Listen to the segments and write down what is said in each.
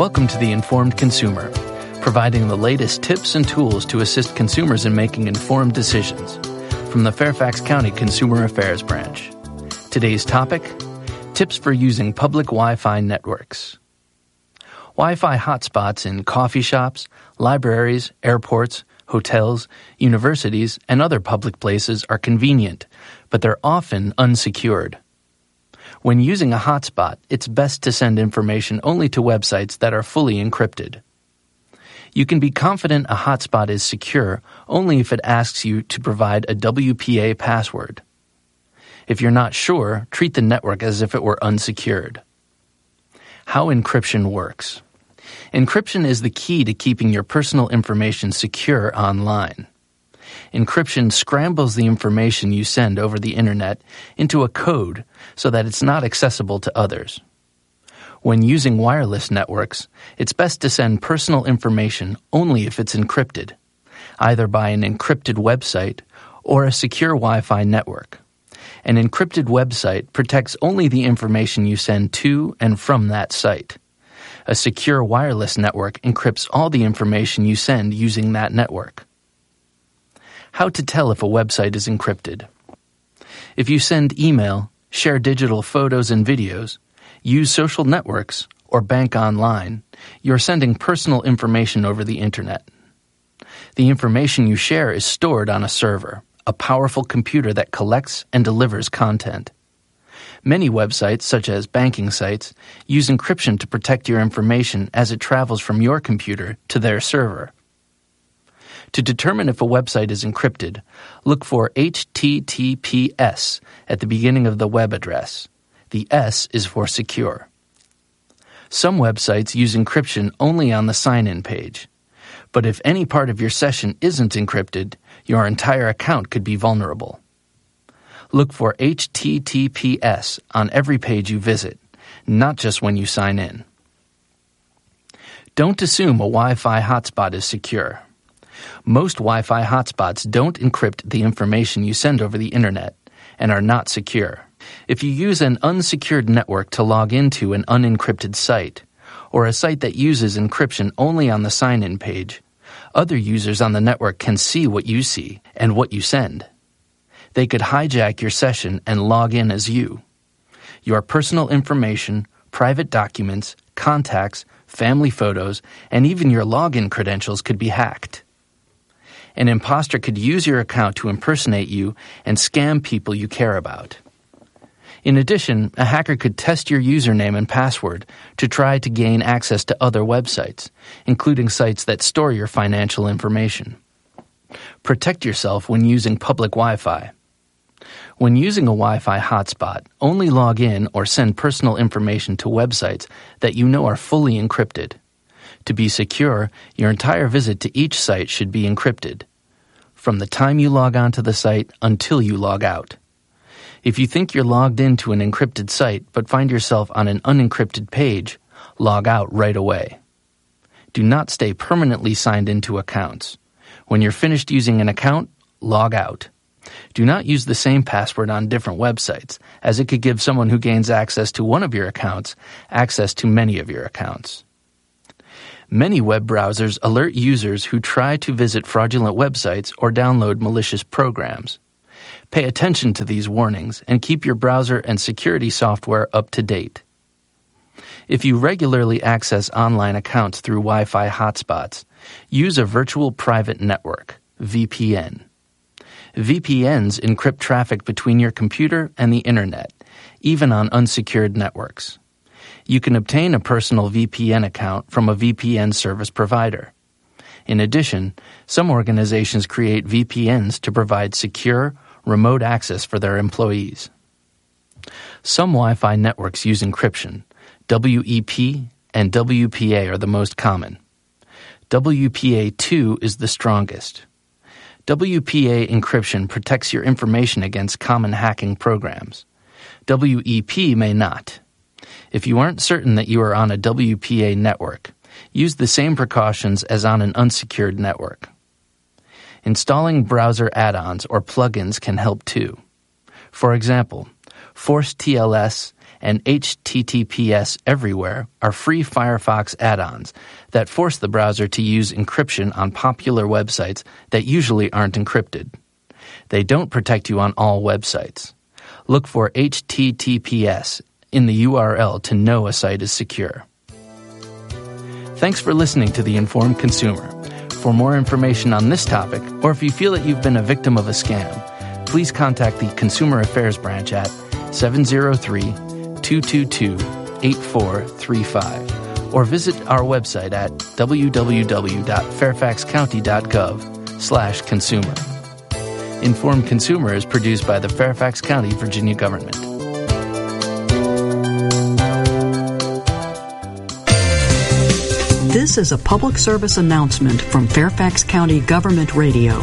Welcome to The Informed Consumer, providing the latest tips and tools to assist consumers in making informed decisions from the Fairfax County Consumer Affairs Branch. Today's topic, tips for using public Wi-Fi networks. Wi-Fi hotspots in coffee shops, libraries, airports, hotels, universities, and other public places are convenient, but they're often unsecured. When using a hotspot, it's best to send information only to websites that are fully encrypted. You can be confident a hotspot is secure only if it asks you to provide a WPA password. If you're not sure, treat the network as if it were unsecured. How encryption works. Encryption is the key to keeping your personal information secure online. Encryption scrambles the information you send over the internet into a code so that it's not accessible to others. When using wireless networks, it's best to send personal information only if it's encrypted, either by an encrypted website or a secure Wi-Fi network. An encrypted website protects only the information you send to and from that site. A secure wireless network encrypts all the information you send using that network. How to tell if a website is encrypted. If you send email, share digital photos and videos, use social networks, or bank online, you're sending personal information over the internet. The information you share is stored on a server, a powerful computer that collects and delivers content. Many websites, such as banking sites, use encryption to protect your information as it travels from your computer to their server. To determine if a website is encrypted, look for HTTPS at the beginning of the web address. The S is for secure. Some websites use encryption only on the sign-in page. But if any part of your session isn't encrypted, your entire account could be vulnerable. Look for HTTPS on every page you visit, not just when you sign in. Don't assume a Wi-Fi hotspot is secure. Most Wi-Fi hotspots don't encrypt the information you send over the internet and are not secure. If you use an unsecured network to log into an unencrypted site, or a site that uses encryption only on the sign-in page, other users on the network can see what you see and what you send. They could hijack your session and log in as you. Your personal information, private documents, contacts, family photos, and even your login credentials could be hacked. An imposter could use your account to impersonate you and scam people you care about. In addition, a hacker could test your username and password to try to gain access to other websites, including sites that store your financial information. Protect yourself when using public Wi-Fi. When using a Wi-Fi hotspot, only log in or send personal information to websites that you know are fully encrypted. To be secure, your entire visit to each site should be encrypted, from the time you log on to the site until you log out. If you think you're logged into an encrypted site but find yourself on an unencrypted page, log out right away. Do not stay permanently signed into accounts. When you're finished using an account, log out. Do not use the same password on different websites, as it could give someone who gains access to one of your accounts access to many of your accounts. Many web browsers alert users who try to visit fraudulent websites or download malicious programs. Pay attention to these warnings and keep your browser and security software up to date. If you regularly access online accounts through Wi-Fi hotspots, use a virtual private network, VPN. VPNs encrypt traffic between your computer and the internet, even on unsecured networks. You can obtain a personal VPN account from a VPN service provider. In addition, some organizations create VPNs to provide secure, remote access for their employees. Some Wi-Fi networks use encryption. WEP and WPA are the most common. WPA2 is the strongest. WPA encryption protects your information against common hacking programs. WEP may not. If you aren't certain that you are on a WPA network, use the same precautions as on an unsecured network. Installing browser add-ons or plugins can help too. For example, ForceTLS and HTTPS everywhere are free Firefox add-ons that force the browser to use encryption on popular websites that usually aren't encrypted. They don't protect you on all websites. Look for HTTPS in the URL to know a site is secure. Thanks for listening to The Informed Consumer. For more information on this topic, or if you feel that you've been a victim of a scam, please contact the Consumer Affairs Branch at 703-222-8435 or visit our website at www.fairfaxcounty.gov/consumer. Informed Consumer is produced by the Fairfax County, Virginia government. This is a public service announcement from Fairfax County Government Radio.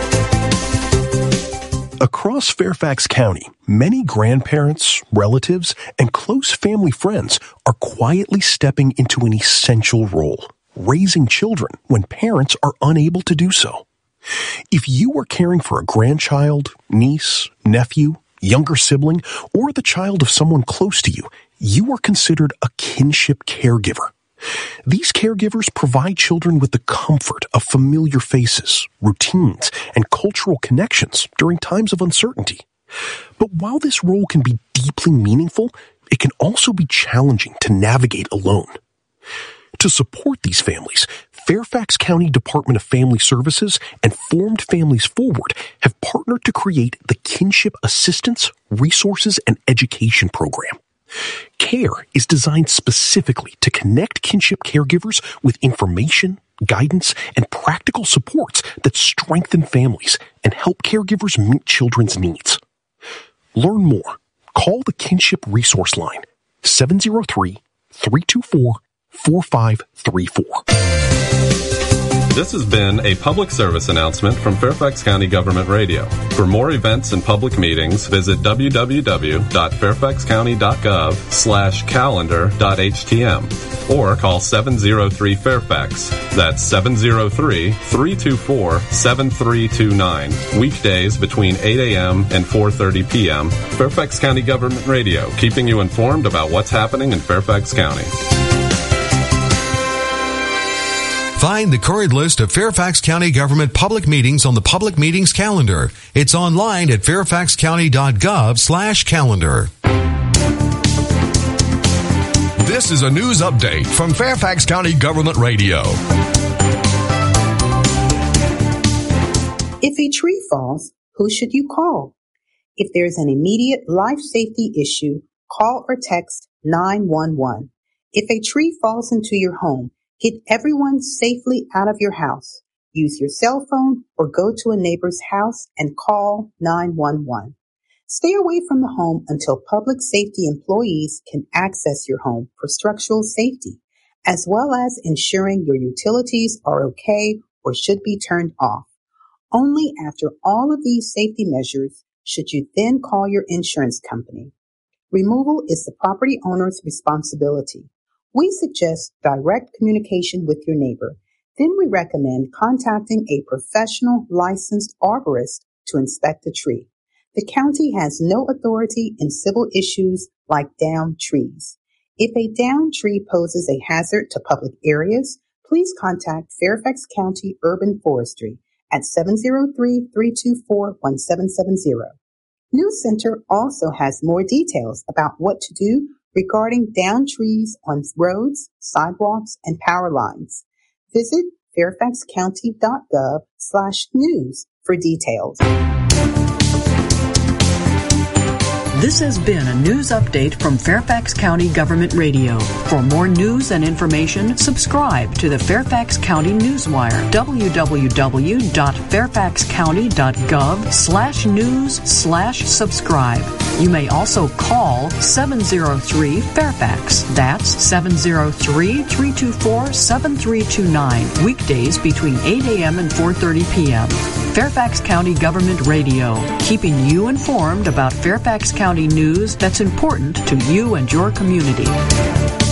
Across Fairfax County, many grandparents, relatives, and close family friends are quietly stepping into an essential role, raising children when parents are unable to do so. If you are caring for a grandchild, niece, nephew, younger sibling, or the child of someone close to you, you are considered a kinship caregiver. These caregivers provide children with the comfort of familiar faces, routines, and cultural connections during times of uncertainty. But while this role can be deeply meaningful, it can also be challenging to navigate alone. To support these families, Fairfax County Department of Family Services and Formed Families Forward have partnered to create the Kinship Assistance, Resources, and Education Program. CARE is designed specifically to connect kinship caregivers with information, guidance, and practical supports that strengthen families and help caregivers meet children's needs. Learn more. Call the Kinship Resource Line, 703-324-4534. This has been a public service announcement from Fairfax County Government Radio. For more events and public meetings, visit www.fairfaxcounty.gov/calendar.htm or call 703-FAIRFAX. That's 703-324-7329. Weekdays between 8 a.m. and 4:30 p.m. Fairfax County Government Radio, keeping you informed about what's happening in Fairfax County. Find the current list of Fairfax County government public meetings on the public meetings calendar. It's online at fairfaxcounty.gov/calendar. This is a news update from Fairfax County Government Radio. If a tree falls, who should you call? If there's an immediate life safety issue, call or text 911. If a tree falls into your home, get everyone safely out of your house. Use your cell phone or go to a neighbor's house and call 911. Stay away from the home until public safety employees can access your home for structural safety, as well as ensuring your utilities are okay or should be turned off. Only after all of these safety measures should you then call your insurance company. Removal is the property owner's responsibility. We suggest direct communication with your neighbor. Then we recommend contacting a professional licensed arborist to inspect the tree. The county has no authority in civil issues like downed trees. If a downed tree poses a hazard to public areas, please contact Fairfax County Urban Forestry at 703-324-1770. News Center also has more details about what to do regarding downed trees on roads, sidewalks, and power lines. Visit fairfaxcounty.gov/news for details. This has been a news update from Fairfax County Government Radio. For more news and information, subscribe to the Fairfax County Newswire, www.fairfaxcounty.gov/news/subscribe. You may also call 703-FAIRFAX. That's 703-324-7329. Weekdays between 8 a.m. and 4:30 p.m. Fairfax County Government Radio, keeping you informed about Fairfax County news that's important to you and your community.